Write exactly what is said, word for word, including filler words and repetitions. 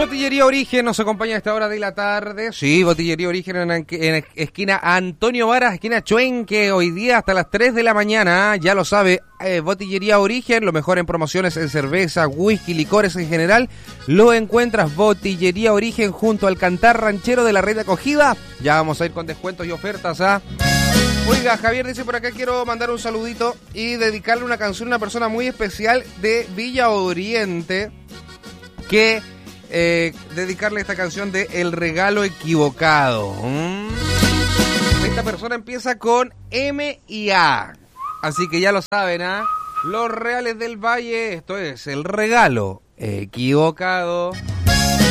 Botillería Origen nos acompaña a esta hora de la tarde. Sí, Botillería Origen en, en esquina Antonio Varas, esquina Chuenque, hoy día hasta las tres de la mañana. Ya lo sabe, eh, Botillería Origen, lo mejor en promociones en cerveza, whisky, licores en general. Lo encuentras Botillería Origen junto al Cantar Ranchero de la Red de Acogida. Ya vamos a ir con descuentos y ofertas, ¿ah? Oiga, Javier dice por acá, quiero mandar un saludito y dedicarle una canción a una persona muy especial de Villa Oriente, que eh, dedicarle esta canción de El Regalo Equivocado. ¿Mm? Esta persona empieza con M y A, así que ya lo saben, ¿ah? Los Reales del Valle, esto es El Regalo Equivocado.